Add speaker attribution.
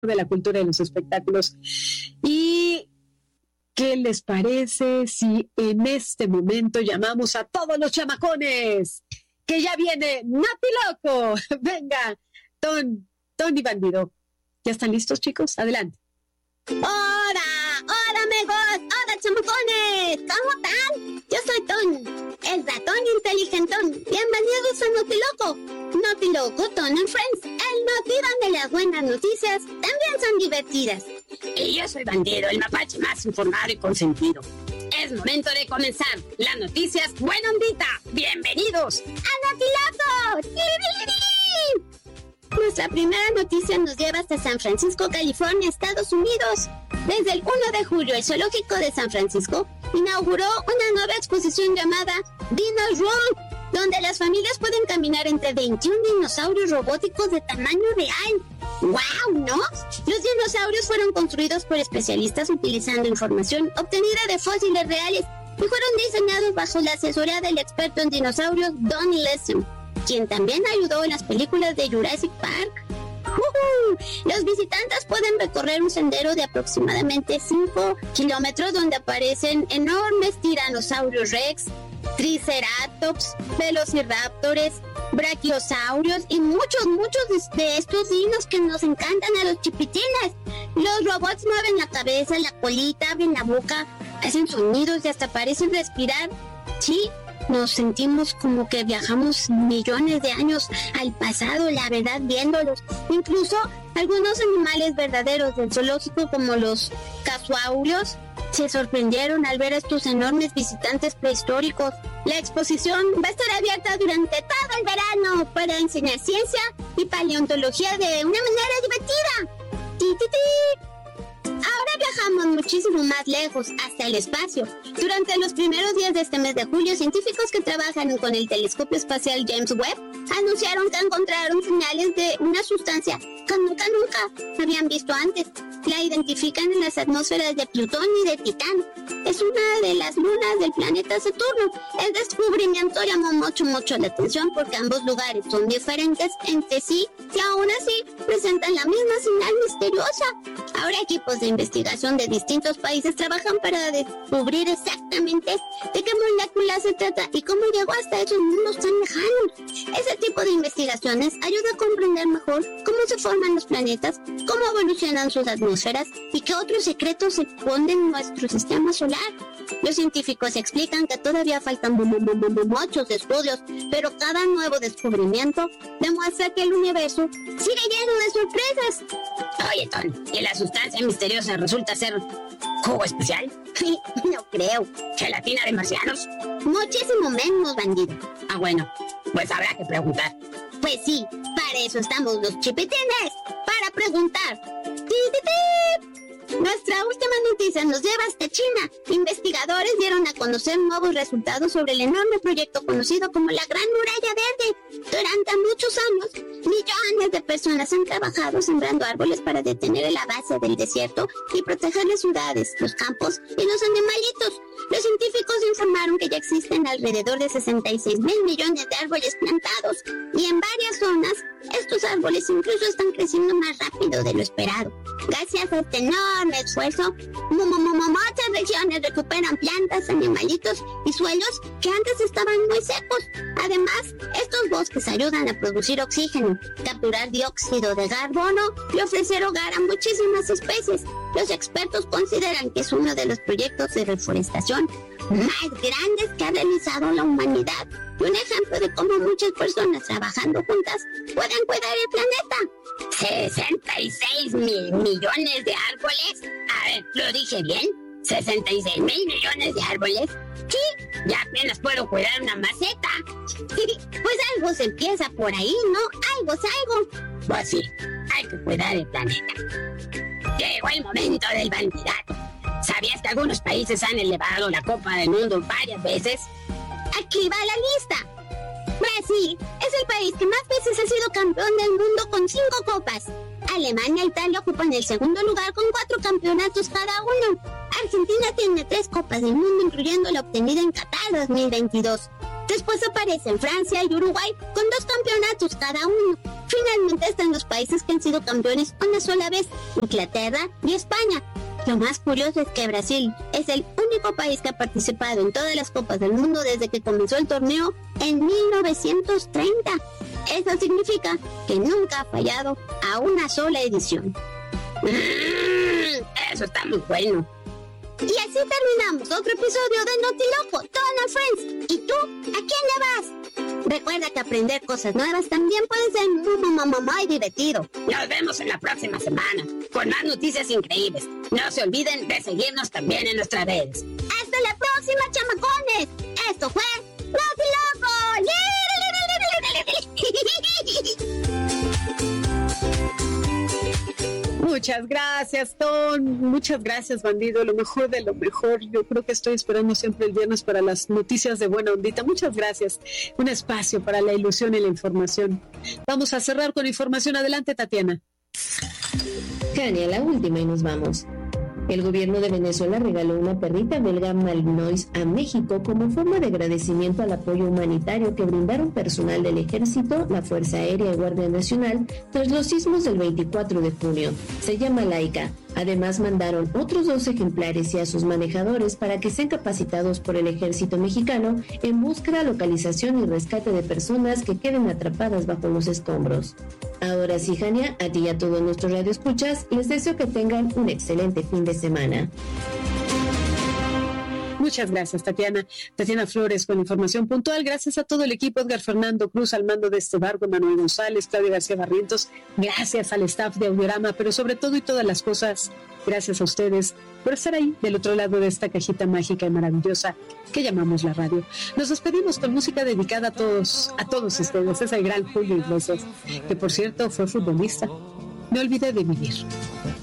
Speaker 1: de la cultura y los espectáculos. ¿Y qué les parece si en este momento llamamos a todos los chamacones? Que ya viene Nati Loco. Venga, Tony Bandido. ¿Ya están listos, chicos? Adelante.
Speaker 2: ¡Hola! ¡Hola, amigos! ¡Hola, chamacones! ¿Cómo están? Yo soy Ton, el ratón inteligentón. Bienvenidos a Nati Loco. Nati Loco, Ton and Friends. El Noti donde las buenas noticias también son divertidas.
Speaker 3: Y yo soy Bandido, el mapache más informado y consentido. Es momento de comenzar. Las noticias buena ondita. ¡Bienvenidos
Speaker 2: a Nati Loco! Nuestra primera noticia nos lleva hasta San Francisco, California, Estados Unidos. Desde el 1 de julio, el Zoológico de San Francisco inauguró una nueva exposición llamada Dino's Room, donde las familias pueden caminar entre 21 dinosaurios robóticos de tamaño real. ¡Wow! ¿No? Los dinosaurios fueron construidos por especialistas utilizando información obtenida de fósiles reales y fueron diseñados bajo la asesoría del experto en dinosaurios Donnie Lesson, quien también ayudó en las películas de Jurassic Park. Los visitantes pueden recorrer un sendero de aproximadamente 5 kilómetros donde aparecen enormes tiranosaurios rex, triceratops, velociraptores, brachiosaurios y muchos de estos dinos que nos encantan a los chipitines. Los robots mueven la cabeza, la colita, abren la boca, hacen sonidos y hasta parecen respirar. Sí, nos sentimos como que viajamos millones de años al pasado, la verdad, viéndolos. Incluso algunos animales verdaderos del zoológico, como los casuarios, se sorprendieron al ver a estos enormes visitantes prehistóricos. La exposición va a estar abierta durante todo el verano para enseñar ciencia y paleontología de una manera divertida. Ahora viajamos muchísimo más lejos, hasta el espacio. Durante los primeros días de este mes de julio, científicos que trabajan con el telescopio espacial James Webb anunciaron que encontraron señales de una sustancia que nunca habían visto antes. La identifican en las atmósferas de Plutón y de Titán. Es una de las lunas del planeta Saturno. El descubrimiento llamó mucho la atención porque ambos lugares son diferentes entre sí y aún así presentan la misma señal misteriosa. Ahora equipos de investigación de distintos países trabajan para descubrir exactamente de qué molécula se trata y cómo llegó hasta esos mundos tan lejanos. Ese tipo de investigaciones ayuda a comprender mejor cómo se forman los planetas, cómo evolucionan sus atmósferas y qué otros secretos se esconden en nuestro sistema solar. Los científicos explican que todavía faltan muchos estudios, pero cada nuevo descubrimiento demuestra que el universo sigue lleno de sorpresas.
Speaker 3: Oye, Ton, ¿y la sustancia misteriosa resulta ser jugo especial?
Speaker 2: No creo.
Speaker 3: ¿Gelatina de marcianos?
Speaker 2: Muchísimo menos, Bandido.
Speaker 3: Ah, bueno, pues habrá que preguntar.
Speaker 2: Pues sí, para eso estamos los chipitines, para preguntar. Nuestra última noticia nos lleva hasta China. Investigadores dieron a conocer nuevos resultados sobre el enorme proyecto conocido como la Gran Muralla Verde. Durante muchos años, millones de personas han trabajado sembrando árboles para detener el avance del desierto y proteger las ciudades, los campos y los animalitos. Los científicos informaron que ya existen alrededor de 66,000 millones de árboles plantados y en varias zonas estos árboles incluso están creciendo más rápido de lo esperado. Gracias a este enorme esfuerzo, muchas regiones recuperan plantas, animalitos y suelos que antes estaban muy secos. Además, estos bosques ayudan a producir oxígeno, capturar dióxido de carbono y ofrecer hogar a muchísimas especies. Los expertos consideran que es uno de los proyectos de reforestación más grandes que ha realizado la humanidad y un ejemplo de cómo muchas personas trabajando juntas pueden cuidar el planeta.
Speaker 3: 66 mil millones de árboles. A ver, ¿lo dije bien? 66 mil millones de árboles.
Speaker 2: Sí,
Speaker 3: ya apenas puedo cuidar una maceta.
Speaker 2: Pues algo se empieza por ahí, ¿no? Algo es algo.
Speaker 3: Pues sí, hay que cuidar el planeta. Llegó el momento del bandidato. ¿Sabías que algunos países han elevado la Copa del Mundo varias veces?
Speaker 2: Aquí va la lista. Brasil es el país que más veces ha sido campeón del mundo con 5 copas. Alemania e Italia ocupan el segundo lugar con 4 campeonatos cada uno. Argentina tiene 3 copas del mundo, incluyendo la obtenida en Qatar 2022. Después aparecen Francia y Uruguay con 2 campeonatos cada uno. Finalmente están los países que han sido campeones una sola vez, Inglaterra y España. Lo más curioso es que Brasil es el único país que ha participado en todas las copas del mundo desde que comenzó el torneo en 1930. Eso significa que nunca ha fallado a una sola edición.
Speaker 3: Eso está muy bueno.
Speaker 2: Y así terminamos otro episodio de Notiloco, Donald Friends. ¿Y tú? ¿A quién le vas? Recuerda que aprender cosas nuevas también puede ser muy divertido.
Speaker 3: Nos vemos en la próxima semana con más noticias increíbles. No se olviden de seguirnos también en nuestras redes.
Speaker 2: ¡Hasta la próxima, chamacones! Esto fue Notiloco.
Speaker 1: Muchas gracias, Ton. Muchas gracias, bandido. Lo mejor de lo mejor. Yo creo que estoy esperando siempre el viernes para las noticias de buena ondita. Muchas gracias. Un espacio para la ilusión y la información. Vamos a cerrar con información. Adelante, Tatiana.
Speaker 4: Kania, la última y nos vamos. El gobierno de Venezuela regaló una perrita belga Malinois a México como forma de agradecimiento al apoyo humanitario que brindaron personal del Ejército, la Fuerza Aérea y Guardia Nacional tras los sismos del 24 de junio. Se llama Laika. Además, mandaron otros 2 ejemplares y a sus manejadores para que sean capacitados por el Ejército mexicano en búsqueda, localización y rescate de personas que queden atrapadas bajo los escombros. Ahora sí, Jania, a ti y a todos nuestros radioescuchas, les deseo que tengan un excelente fin de semana.
Speaker 1: Muchas gracias, Tatiana. Tatiana Flores con información puntual. Gracias a todo el equipo, Edgar Fernando Cruz al mando de este barco, Manuel González, Claudia García Barrientos. Gracias al staff de Audiorama, pero sobre todo y todas las cosas, gracias a ustedes por estar ahí del otro lado de esta cajita mágica y maravillosa que llamamos la radio. Nos despedimos con música dedicada a todos ustedes. Es el gran Julio Iglesias, que por cierto fue futbolista. Me olvidé de vivir.